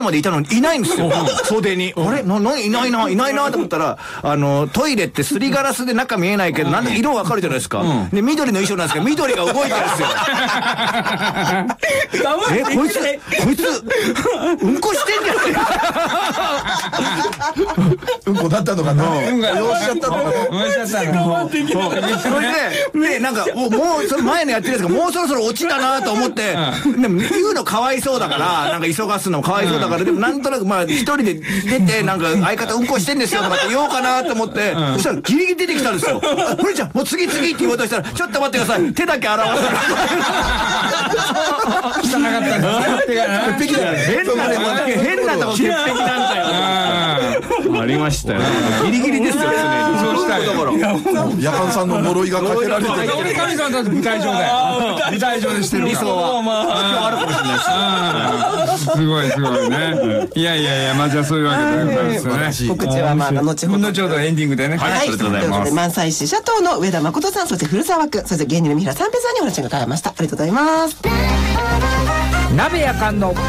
までいたのにいないんですよ、袖に。あれいないなと思ったら、トイレってすりガラスで中見えないけど、なんで色わかるじゃないですか。で、緑の衣装なんですけど、緑が動いてるんですよ。こいつ、うんこしてんじゃないうんこだったのかな。うんこ用しちゃったのかな。 それで、なんか、もう、その前のやってるやつがもうそろそろ落ちたなと思って、でも言うのかわいそうだから、なんか急がすのかわいそうだから、でもなんとなく、まあ、一人で出て、なんか、相方うんこしてんですよとかって言おうかなと思って、そしたらギリギリ出てきたんですよ。これじゃもう次って言おうとしたら、ちょっと待ってください。手だけ洗わせて。 汚かったんです手が変なとこ潔癖なんだよ。ありましたよ。ギリギリですよ、常に。そうしたい。 夜間さんの呪いがかけられてる。 神さんだって舞台上だよ。舞台上でしてる。 理想は。今日あるかもしれないです。 すごいね。いや、まあじゃあそういうわけでございますね。 告知はまあ後ほどエンディングでね。 はい、ありがとうございます。満載市社長の上田誠さん、そして古澤君、そして芸人の三平三平さんにお話が伺いました。ありがとうございます。 鍋やかんの